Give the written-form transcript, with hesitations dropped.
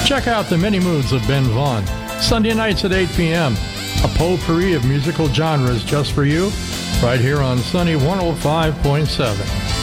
Check out the many moods of Ben Vaughn. Sunday nights at 8 p.m. A potpourri of musical genres just for you, right here on Sunny 105.7.